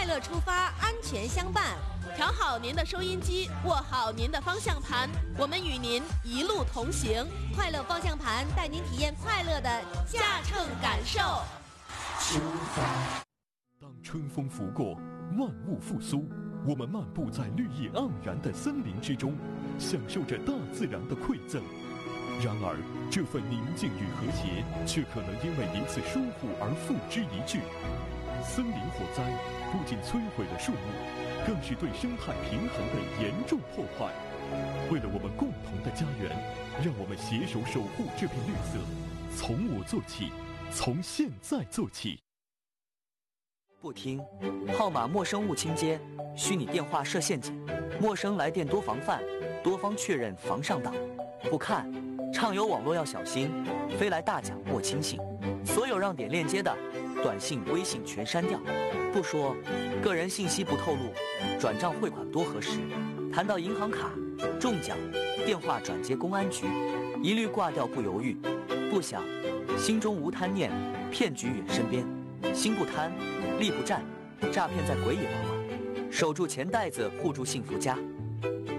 乐出发，安全相伴。 调好您的收音机，握好您的方向盘，我们与您一路同行。 快乐方向盘带您体验快乐的驾乘感受。 出发。当春风拂过，万物复苏，我们漫步在绿意盎然的森林之中，享受着大自然的馈赠。然而，这份宁静与和谐，却可能因为一次疏忽而付之一炬。森林火灾不仅摧毁了树木，更是对生态平衡的严重破坏。为了我们共同的家园，让我们携手守护这片绿色，从我做起，从现在做起。 不听，号码陌生勿轻接，虚拟电话设陷阱，陌生来电多防范，多方确认防上当。不看，畅游网络要小心，飞来大奖莫轻信。所有让点链接的，短信、微信全删掉。不说，个人信息不透露，转账汇款多核实。谈到银行卡、中奖、电话转接公安局，一律挂掉不犹豫。不想，心中无贪念，骗局远身边。心不贪，力不战，诈骗在鬼也帮忙。守住钱袋子，护住幸福家。